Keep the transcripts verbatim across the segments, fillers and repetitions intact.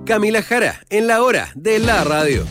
Camila Jara, en la hora de la radio.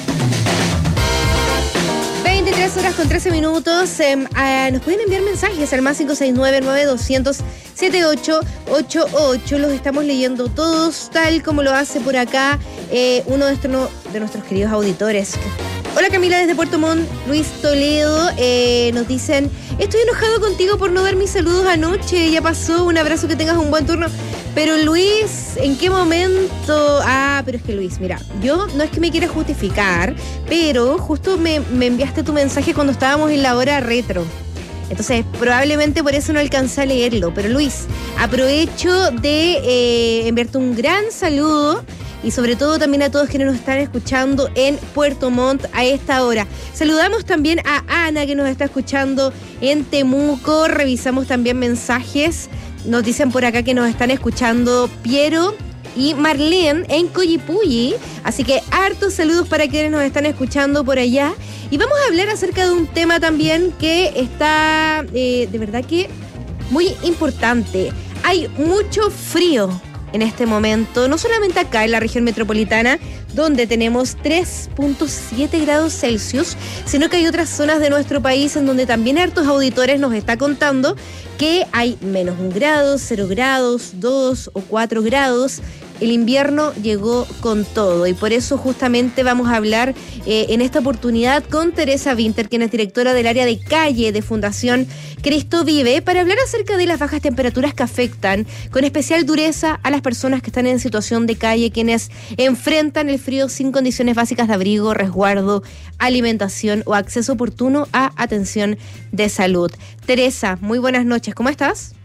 veintitrés horas con trece minutos. Eh, uh, nos pueden enviar mensajes al más cinco seis nueve, nueve dos cero cero, siete ocho ocho ocho. Los estamos leyendo todos, tal como lo hace por acá eh, uno de, nuestro, de nuestros queridos auditores. Hola Camila, desde Puerto Montt, Luis Toledo, eh, nos dicen: estoy enojado contigo por no dar mis saludos anoche, ya pasó, un abrazo, que tengas un buen turno. Pero Luis, ¿en qué momento? Ah, pero es que Luis, mira, yo no es que me quiera justificar, pero justo me, me enviaste tu mensaje cuando estábamos en la hora retro. Entonces, probablemente por eso no alcancé a leerlo. Pero Luis, aprovecho de eh, enviarte un gran saludo y sobre todo también a todos quienes nos están escuchando en Puerto Montt a esta hora. Saludamos también a Ana, que nos está escuchando en Temuco. Revisamos también mensajes. Nos dicen por acá que nos están escuchando Piero y Marlene en Coyipulli. Así que hartos saludos para quienes nos están escuchando por allá. Y vamos a hablar acerca de un tema también que está eh, de verdad que muy importante. Hay mucho frío en este momento, no solamente acá en la región metropolitana, donde tenemos tres punto siete grados Celsius, sino que hay otras zonas de nuestro país en donde también hartos auditores nos está contando que hay menos un grado, cero grados, dos o cuatro grados. El invierno llegó con todo y por eso justamente vamos a hablar eh, en esta oportunidad con Teresa Winter, quien es directora del área de calle de Fundación Cristo Vive, para hablar acerca de las bajas temperaturas que afectan con especial dureza a las personas que están en situación de calle, quienes enfrentan el frío sin condiciones básicas de abrigo, resguardo, alimentación o acceso oportuno a atención de salud. Teresa, muy buenas noches, ¿cómo estás?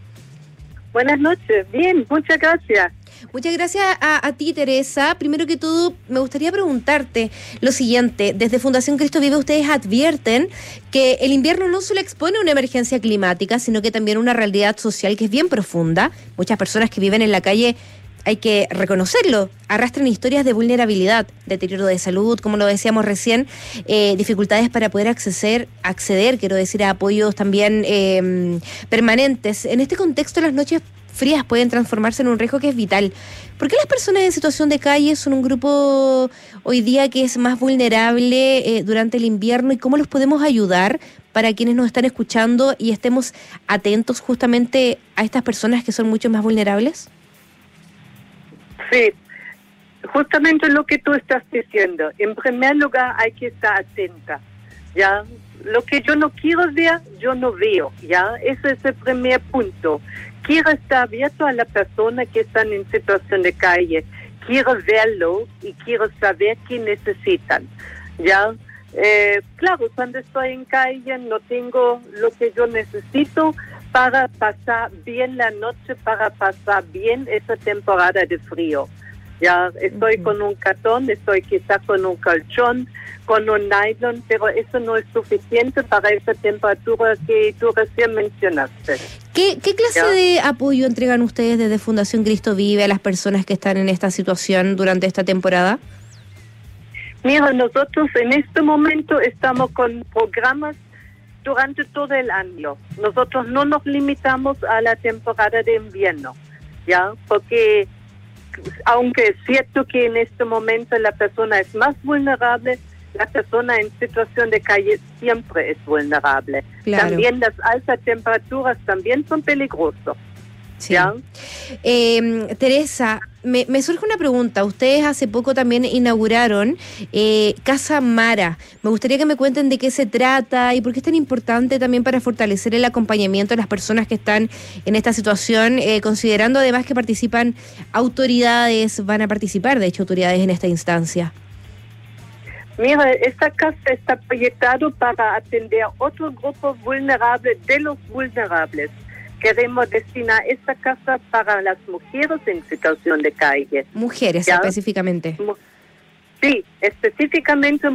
Buenas noches, bien, muchas gracias. Muchas gracias a, a ti, Teresa. Primero que todo, me gustaría preguntarte lo siguiente. Desde Fundación Cristo Vive ustedes advierten que el invierno no solo expone una emergencia climática, sino que también una realidad social que es bien profunda. Muchas personas que viven en la calle, hay que reconocerlo, arrastran historias de vulnerabilidad, deterioro de salud, como lo decíamos recién, eh, dificultades para poder acceder, acceder, quiero decir, a apoyos también eh, permanentes. En este contexto, las noches frías pueden transformarse en un riesgo que es vital. ¿Por qué las personas en situación de calle son un grupo hoy día que es más vulnerable eh, durante el invierno y cómo los podemos ayudar para quienes nos están escuchando y estemos atentos justamente a estas personas que son mucho más vulnerables? Sí, justamente lo que tú estás diciendo. En primer lugar, hay que estar atenta, ¿ya? Lo que yo no quiero ver, yo no veo, ¿ya? Ese es el primer punto. Quiero estar abierto a las personas que están en situación de calle. Quiero verlo y quiero saber qué necesitan, ¿ya? Eh, claro, cuando estoy en calle no tengo lo que yo necesito para pasar bien la noche, para pasar bien esa temporada de frío. Ya estoy uh-huh. con un cartón, estoy quizás con un colchón, con un nylon, pero eso no es suficiente para esa temperatura que tú recién mencionaste. ¿Qué, qué clase ¿Ya? de apoyo entregan ustedes desde Fundación Cristo Vive a las personas que están en esta situación durante esta temporada? Mira, nosotros en este momento estamos con programas durante todo el año. Nosotros no nos limitamos a la temporada de invierno, ¿ya? Porque aunque es cierto que en este momento la persona es más vulnerable, la persona en situación de calle siempre es vulnerable. Claro. También las altas temperaturas también son peligrosas. Sí. ¿Ya? Eh, Teresa, me, me surge una pregunta. Ustedes hace poco también inauguraron eh, Casa Mara. Me gustaría que me cuenten de qué se trata y por qué es tan importante también para fortalecer el acompañamiento de las personas que están en esta situación, eh, considerando además que participan autoridades, van a participar de hecho autoridades en esta instancia. Mira, esta casa está proyectada para atender a otro grupo vulnerable de los vulnerables. Queremos destinar esta casa para las mujeres en situación de calle. Mujeres, ¿ya? Específicamente. Sí, específicamente